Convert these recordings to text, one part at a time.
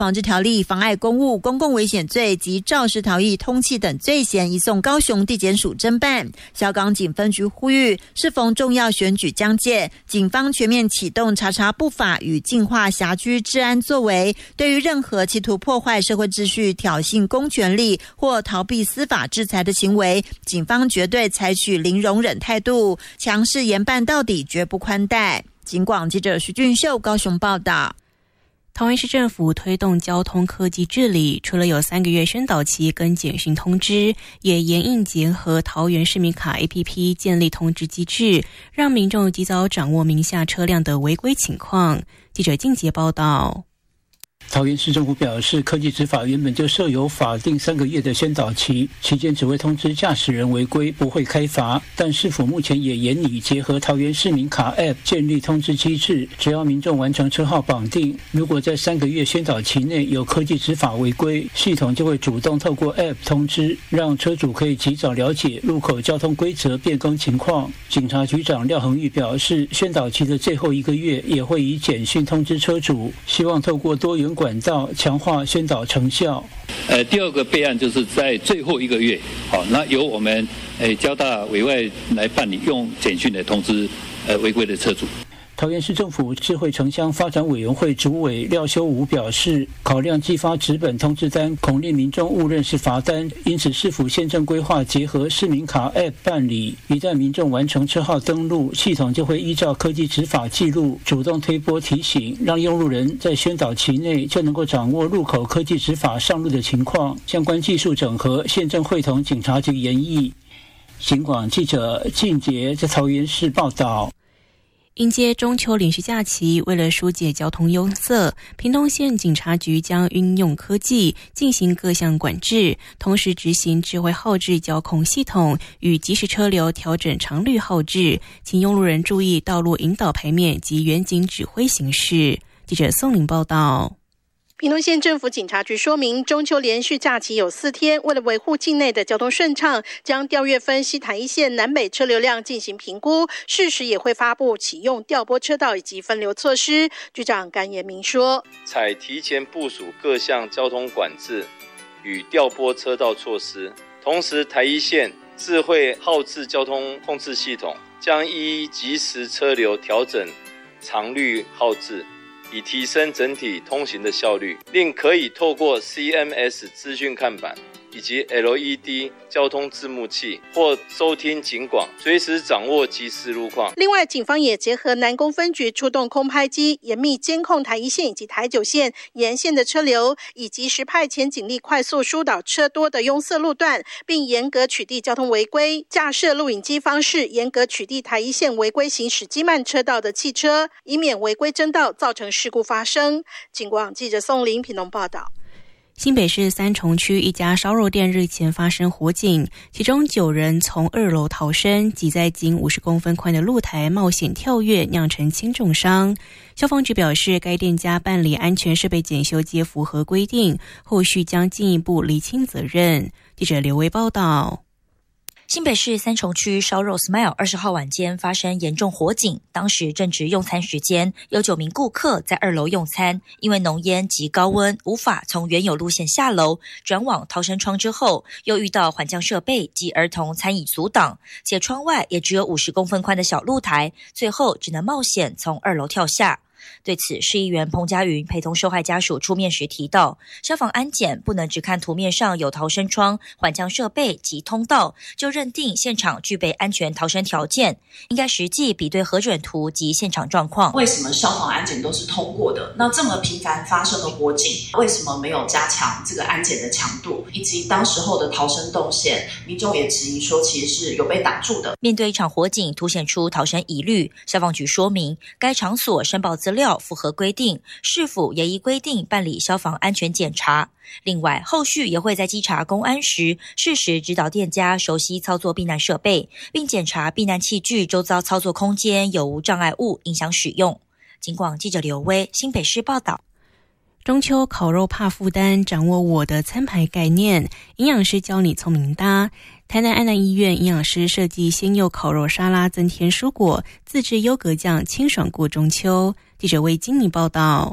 防治条例妨碍公务、公共危险罪及肇事逃逸、通缉等罪嫌移送高雄地检署侦办。小港警分局呼吁，适逢重要选举将届，警方全面启动查不法与净化辖区治安作为，对于任何企图破坏社会秩序、挑衅公权力或逃避司法制裁的行为，警方绝对采取零容忍态度，强势严办到底，绝不宽待。警广记者徐俊秀高雄报道。 桃园市政府推动交通科技治理，除了有3个月宣导期跟简讯通知，也严印结合桃园市民卡 APP 建立通知机制，让民众及早掌握名下车辆的违规情况。记者靳杰报道。 桃园市政府表示，科技执法原本就设有法定3个月的宣导期，期间只会通知驾驶人违规，不会开罚。但市府目前也研拟结合桃园市民卡 App 建立通知机制，只要民众完成车号绑定，如果在3个月宣导期内有科技执法违规，系统就会主动透过 App 通知，让车主可以及早了解路口交通规则变更情况。警察局长廖恒玉表示，宣导期的最后1个月也会以简讯通知车主，希望透过多元管道强化宣导成效。 第二个备案就是在最后1个月，好，那由我们交大委外来办理，用简讯来通知违规的车主。 桃园市政府智慧城乡发展委员会主委廖修武表示，考量寄发纸本通知单恐令民众误认是罚单，因此市府宪政规划结合市民卡 App 办理，一旦民众完成车号登录，系统就会依照科技执法记录主动推播提醒，让用路人在宣导期内就能够掌握路口科技执法上路的情况。相关技术整合，宪政会同警察局研议。警广记者靳杰在桃园市报道。 迎接中秋连续假期，为了疏解交通拥塞，屏东县警察局将运用科技进行各项管制，同时执行智慧号志遥控系统与即时车流调整常绿号志，请用路人注意道路引导牌面及远景指挥形式。记者宋玲报道。 屏东县政府警察局说明，中秋连续假期有4天，为了维护境内的交通顺畅，将调阅分析台一线南北车流量进行评估，适时也会发布启用调拨车道以及分流措施。局长甘延明说， 采提前部署各项交通管制与调拨车道措施，同时台一线智慧号志交通控制系统将依即时车流调整常绿号志，以提升整体通行的效率，另可以透过 CMS 资讯看板以及 LED 交通字幕器或收听警广，随时掌握即时路况。 另外，警方也结合南工分局出动空拍机，严密监控台一线以及台9线沿线的车流，以及时派遣警力快速疏导车多的拥塞路段，并严格取缔交通违规，架设录影机方式严格取缔台一线违规行驶机慢车道的汽车，以免违规争道造成事故发生。警广记者宋玲屏东报道。 新北市三重区一家烧肉店日前发生火警，其中9人从2楼逃生，挤在仅50公分宽的露台冒险跳跃，酿成轻重伤。消防局表示，该店家办理安全设备检修皆符合规定，后续将进一步厘清责任。记者刘维报道。 新北市三重区烧肉 Smile 20号晚间发生严重火警，当时正值用餐时间，有9名顾客在2楼用餐，因为浓烟及高温无法从原有路线下楼，转往逃生窗之后，又遇到缓降设备及儿童餐椅阻挡，且窗外也只有50公分宽的小露台，最后只能冒险从2楼跳下。对此，市议员彭佳云陪同受害家属出面时提到，消防安检不能只看图面上有逃生窗、缓降设备及通道，就认定现场具备安全逃生条件，应该实际比对核准图及现场状况。 为什么消防安检都是通过的？那这么频繁发生的火警，为什么没有加强这个安检的强度，以及当时候的逃生动线，民众也质疑说其实是有被挡住的。 面对一场火警凸显出逃生疑虑，消防局说明，该场所申报资料符合规定，市府也依规定办理消防安全检查。另外，后续也会在稽查公安时，适时指导店家熟悉操作避难设备，并检查避难器具周遭操作空间有无障碍物影响使用。警广记者刘威新北市报道。 中秋烤肉怕负担，掌握我的餐牌概念，营养师教你聪明搭。台南安南医院营养师设计鲜柚烤肉沙拉，增添蔬果，自制优格酱，清爽过中秋。记者为金妮报道。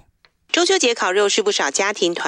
中秋节烤肉是不少家庭团